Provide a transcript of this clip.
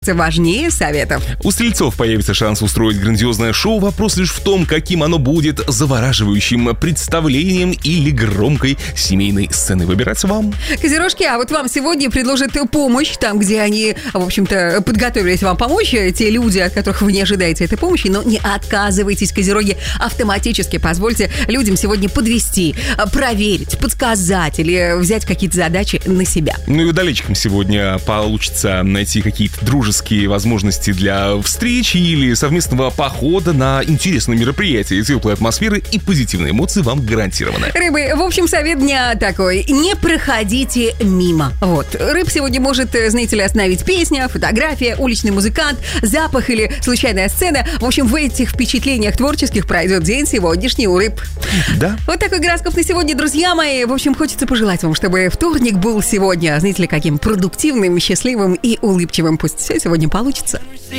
Важнее советов. У стрельцов появится шанс устроить грандиозное шоу. Вопрос лишь в том, каким оно будет: завораживающим представлением или громкой семейной сценой. Выбирать вам. Козерожки, а вот вам сегодня предложат помощь там, где они, в общем-то, подготовились вам помочь. Те люди, от которых вы не ожидаете этой помощи, но не отказывайтесь, козероги, автоматически. Позвольте людям сегодня подвести, проверить, подсказать или взять какие-то задачи на себя. Ну и удалечкам сегодня получится найти какие-то дружеские возможности для встречи или совместного похода на интересные мероприятия. Теплой атмосферы и позитивные эмоции вам гарантированы. Рыбы, в общем, совет дня такой: не проходите мимо. Вот. Рыб сегодня может, знаете ли, остановить песня, фотография, уличный музыкант, запах или случайная сцена. В общем, в этих впечатлениях творческих пройдет день сегодняшний у рыб. Да. Вот такой гороскоп на сегодня, друзья мои. В общем, хочется пожелать вам, чтобы вторник был сегодня, знаете ли, каким продуктивным, счастливым и улыбчивым. Пусть все сегодня получится.